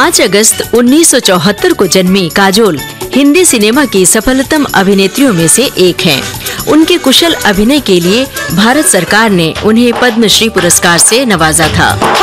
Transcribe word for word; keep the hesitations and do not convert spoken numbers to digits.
पाँच अगस्त उन्नीस सौ चौहत्तर को जन्मी काजोल हिंदी सिनेमा की सफलतम अभिनेत्रियों में से एक हैं। उनके कुशल अभिनय के लिए भारत सरकार ने उन्हें पद्मश्री पुरस्कार से नवाजा था।